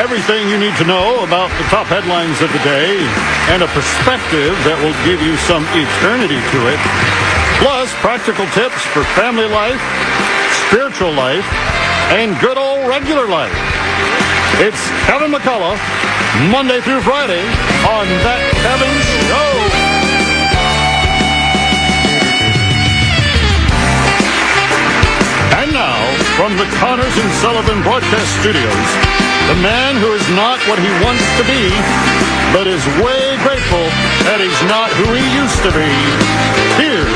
Everything you need to know about the top headlines of the day and a perspective that will give you some eternity to it. Plus, practical tips for family life, spiritual life, and good old regular life. It's Kevin McCullough, Monday through Friday on That Kevin Show. And now, from the Connors and Sullivan Broadcast Studios, the man who is not what he wants to be, but is way grateful that he's not who he used to be. Here's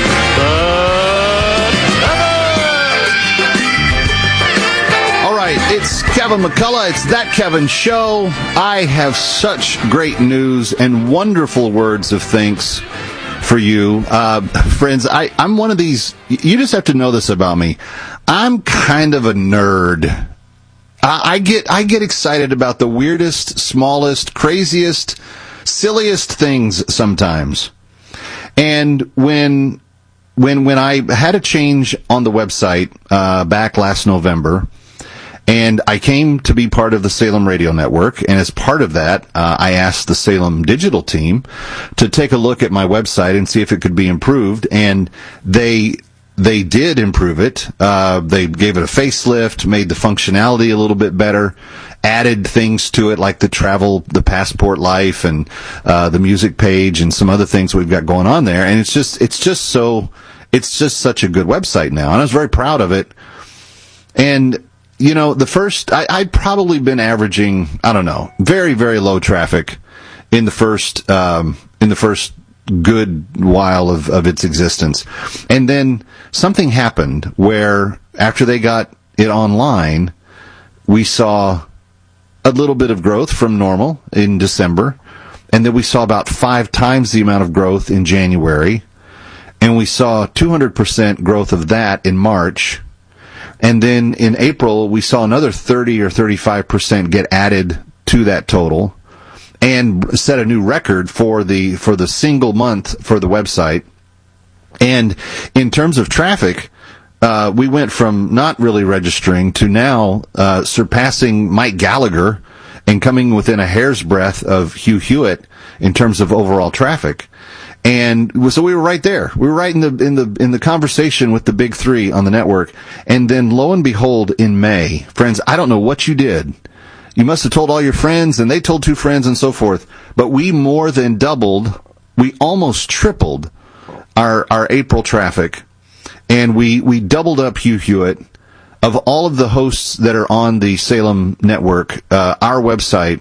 Kevin! All right, it's Kevin McCullough. It's That Kevin Show. I have such great news and wonderful words of thanks for you. Friends, I'm one of these, you just have to know this about me. I'm kind of a nerd. I get excited about the weirdest, smallest, craziest, silliest things sometimes. And when I had a change on the website back last November, and I came to be part of the Salem Radio Network, and as part of that, I asked the Salem Digital team to take a look at my website and see if it could be improved, and they did improve it. They gave it a facelift, made the functionality a little bit better, added things to it like the travel, the passport life, and the music page, and some other things we've got going on there. And it's just such a good website now, and I was very proud of it. And you know, I'd probably been averaging, I don't know, very, very low traffic in the first good while of its existence. And then something happened where after they got it online, we saw a little bit of growth from normal in December. And then we saw about 5 times the amount of growth in January. And we saw 200% growth of that in March. And then in April, we saw another 30 or 35% get added to that total and set a new record for the single month for the website. And in terms of traffic, we went from not really registering to now surpassing Mike Gallagher and coming within a hair's breadth of Hugh Hewitt in terms of overall traffic. And so we were right there. We were right in the conversation with the big three on the network. And then lo and behold, in May, friends, I don't know what you did. You must have told all your friends, and they told 2 friends, and so forth. But we more than doubled. We almost tripled our April traffic, and we doubled up Hugh Hewitt. Of all of the hosts that are on the Salem network, our website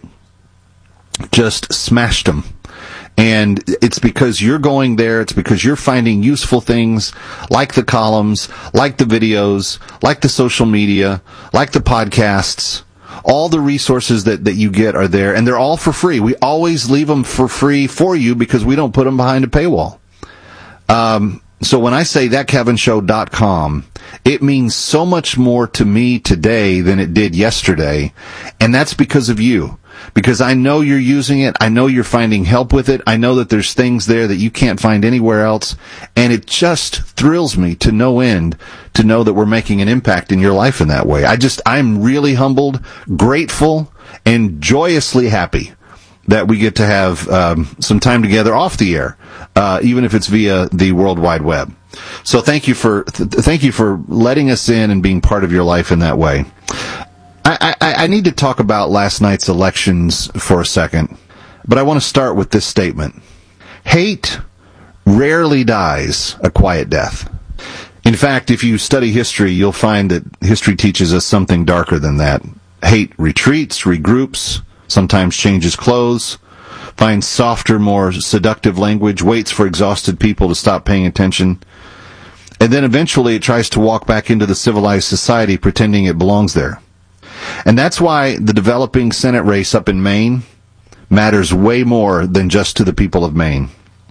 just smashed them. And it's because you're going there, it's because you're finding useful things like the columns, like the videos, like the social media, like the podcasts. All the resources that you get are there, and they're all for free. We always leave them for free for you because we don't put them behind a paywall. So when I say thatkevinshow.com, it means so much more to me today than it did yesterday, and that's because of you. Because I know you're using it, I know you're finding help with it, I know that there's things there that you can't find anywhere else, and it just thrills me to no end to know that we're making an impact in your life in that way. I'm really humbled, grateful, and joyously happy that we get to have some time together off the air, even if it's via the World Wide Web. So thank you for letting us in and being part of your life in that way. I need to talk about last night's elections for a second, but I want to start with this statement. Hate rarely dies a quiet death. In fact, if you study history, you'll find that history teaches us something darker than that. Hate retreats, regroups, sometimes changes clothes, finds softer, more seductive language, waits for exhausted people to stop paying attention, and then eventually it tries to walk back into the civilized society pretending it belongs there. And that's why the developing Senate race up in Maine matters way more than just to the people of Maine.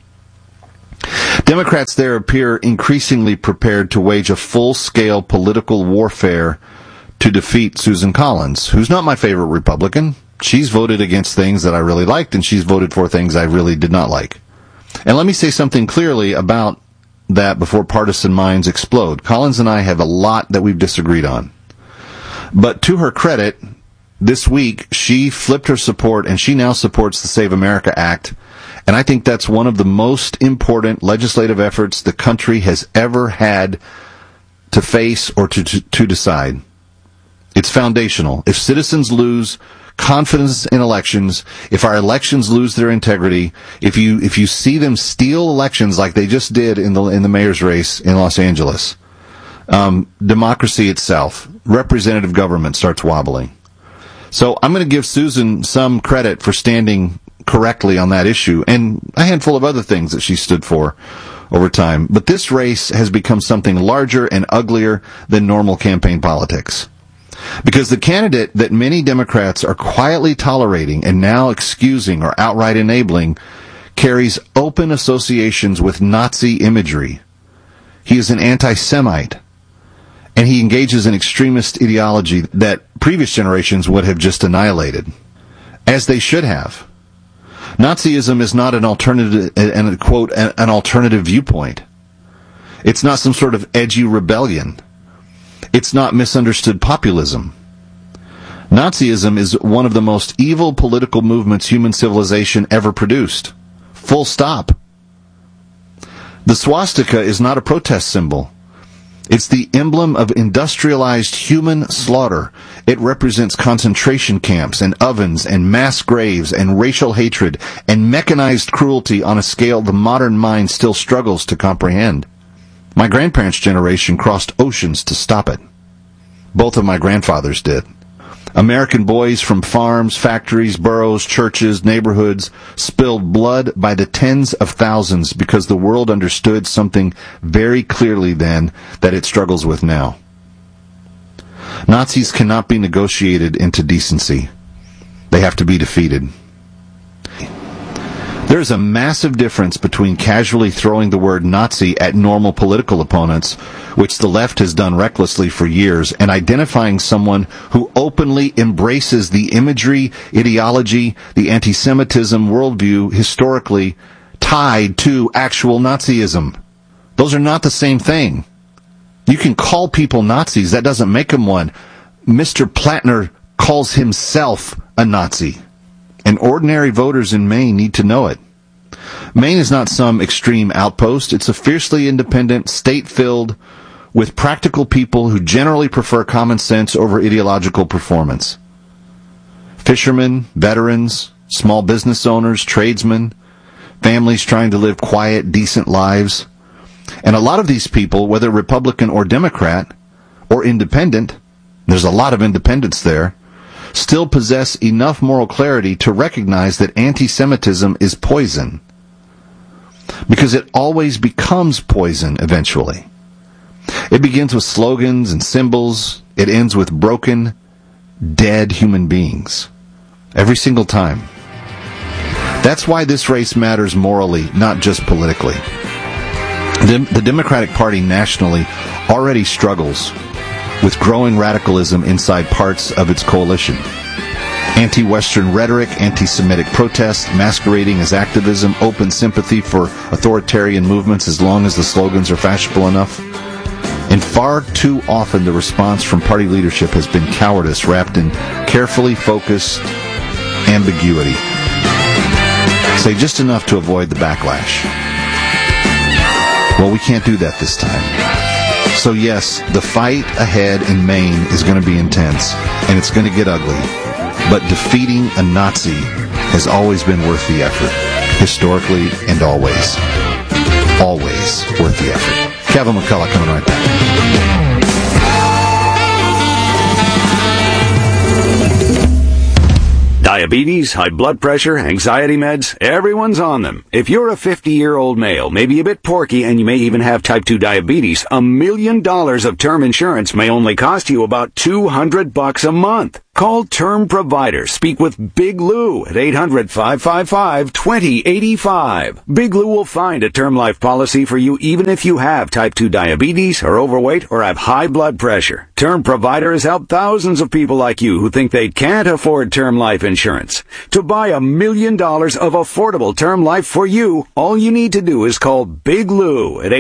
Democrats there appear increasingly prepared to wage a full-scale political warfare to defeat Susan Collins, who's not my favorite Republican. She's voted against things that I really liked, and she's voted for things I really did not like. And let me say something clearly about that before partisan minds explode. Collins and I have a lot that we've disagreed on. But to her credit, this week, she flipped her support, and she now supports the Save America Act. And I think that's one of the most important legislative efforts the country has ever had to face or to decide. It's foundational. If citizens lose confidence in elections, if our elections lose their integrity, if you see them steal elections like they just did in the mayor's race in Los Angeles, democracy itself, representative government starts wobbling. So I'm going to give Susan some credit for standing correctly on that issue, and a handful of other things that she stood for over time. But this race has become something larger and uglier than normal campaign politics. Because the candidate that many Democrats are quietly tolerating and now excusing or outright enabling carries open associations with Nazi imagery. He is an anti-Semite, and he engages in extremist ideology that previous generations would have just annihilated, as they should have. Nazism is not an alternative, and quote, an alternative viewpoint. It's not some sort of edgy rebellion. It's not misunderstood populism. Nazism is one of the most evil political movements human civilization ever produced. Full stop. The swastika is not a protest symbol. It's the emblem of industrialized human slaughter. It represents concentration camps and ovens and mass graves and racial hatred and mechanized cruelty on a scale the modern mind still struggles to comprehend. My grandparents' generation crossed oceans to stop it. Both of my grandfathers did. American boys from farms, factories, boroughs, churches, neighborhoods spilled blood by the tens of thousands because the world understood something very clearly then that it struggles with now. Nazis cannot be negotiated into decency. They have to be defeated. There is a massive difference between casually throwing the word Nazi at normal political opponents, which the left has done recklessly for years, and identifying someone who openly embraces the imagery, ideology, the anti-Semitism worldview historically tied to actual Nazism. Those are not the same thing. You can call people Nazis. That doesn't make them one. Mr. Plattner calls himself a Nazi. And ordinary voters in Maine need to know it. Maine is not some extreme outpost. It's a fiercely independent state filled with practical people who generally prefer common sense over ideological performance. Fishermen, veterans, small business owners, tradesmen, families trying to live quiet, decent lives. And a lot of these people, whether Republican or Democrat or independent, there's a lot of independents there, still possess enough moral clarity to recognize that anti-Semitism is poison. Because it always becomes poison eventually. It begins with slogans and symbols. It ends with broken, dead human beings. Every single time. That's why this race matters morally, not just politically. The Democratic Party nationally already struggles with growing radicalism inside parts of its coalition. Anti-Western rhetoric, anti-Semitic protests, masquerading as activism, open sympathy for authoritarian movements as long as the slogans are fashionable enough. And far too often the response from party leadership has been cowardice wrapped in carefully focused ambiguity. Say just enough to avoid the backlash. Well, we can't do that this time. So yes, the fight ahead in Maine is going to be intense, and it's going to get ugly. But defeating a Nazi has always been worth the effort, historically and always. Always worth the effort. Kevin McCullough coming right back. Diabetes, high blood pressure, anxiety meds, everyone's on them. If you're a 50-year-old male, maybe a bit porky, and you may even have type 2 diabetes, $1 million of term insurance may only cost you about $200 a month. Call Term Provider. Speak with Big Lou at 800-555-2085. Big Lou will find a term life policy for you even if you have type 2 diabetes, are overweight, or have high blood pressure. Term Provider has helped thousands of people like you who think they can't afford term life insurance. To buy $1 million of affordable term life for you, all you need to do is call Big Lou at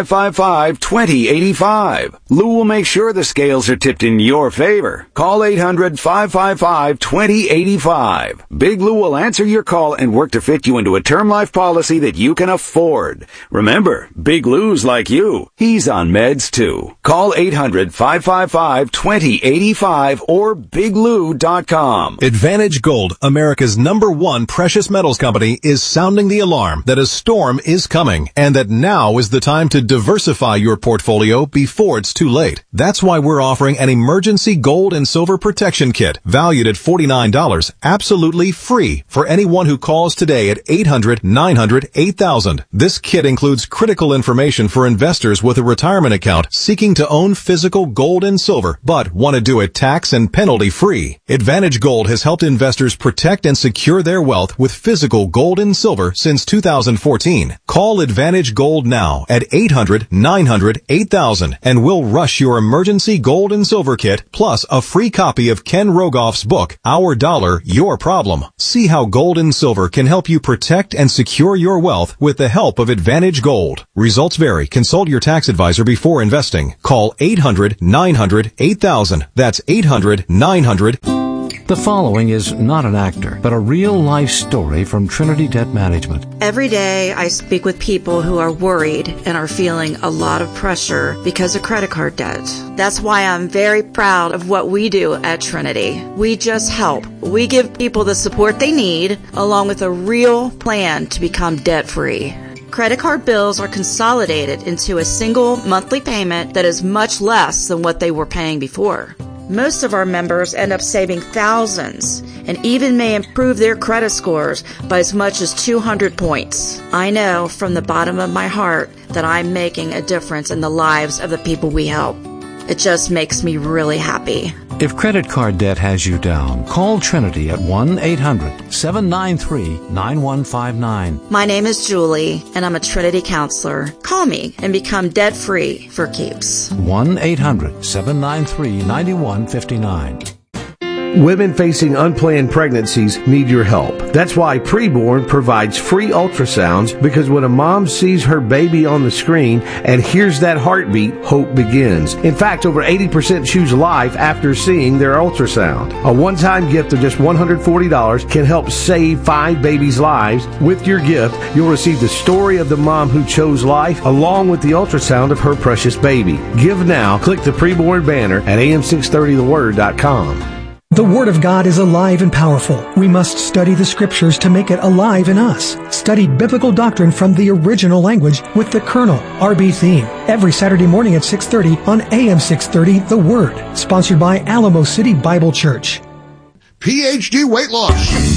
800-555-2085. Lou will make sure the scales are tipped in your favor. Call 800 800-555-2085. Big Lou will answer your call and work to fit you into a term life policy that you can afford. Remember, Big Lou's like you. He's on meds too. Call 800-555-2085 or biglou.com. Advantage Gold, America's #1 precious metals company, is sounding the alarm that a storm is coming and that now is the time to diversify your portfolio before it's too late. That's why we're offering an emergency gold and silver protection kit valued at $49, absolutely free for anyone who calls today at 800-900-8000. This kit includes critical information for investors with a retirement account seeking to own physical gold and silver, but want to do it tax and penalty free. Advantage Gold has helped investors protect and secure their wealth with physical gold and silver since 2014. Call Advantage Gold now at 800-900-8000 and we'll rush your emergency gold and silver kit plus a free copy of Ken Rogoff's book, Our Dollar, Your Problem. See how gold and silver can help you protect and secure your wealth with the help of Advantage Gold. Results vary. Consult your tax advisor before investing. Call 800-900-8000. That's 800-900. The following is not an actor, but a real-life story from Trinity Debt Management. Every day I speak with people who are worried and are feeling a lot of pressure because of credit card debt. That's why I'm very proud of what we do at Trinity. We just help. We give people the support they need, along with a real plan to become debt-free. Credit card bills are consolidated into a single monthly payment that is much less than what they were paying before. Most of our members end up saving thousands and even may improve their credit scores by as much as 200 points. I know from the bottom of my heart that I'm making a difference in the lives of the people we help. It just makes me really happy. If credit card debt has you down, call Trinity at 1-800-793-9159. My name is Julie, and I'm a Trinity counselor. Call me and become debt-free for keeps. 1-800-793-9159. Women facing unplanned pregnancies need your help. That's why Preborn provides free ultrasounds, because when a mom sees her baby on the screen and hears that heartbeat, hope begins. In fact, over 80% choose life after seeing their ultrasound. A one-time gift of just $140 can help save 5 babies' lives. With your gift, you'll receive the story of the mom who chose life, along with the ultrasound of her precious baby. Give now. Click the Preborn banner at am630theword.com. The Word of God is alive and powerful. We must study the Scriptures to make it alive in us. Study biblical doctrine from the original language with the Colonel, R.B. Theme, every Saturday morning at 6:30 on AM 630 The Word. Sponsored by Alamo City Bible Church. PhD Weight Loss.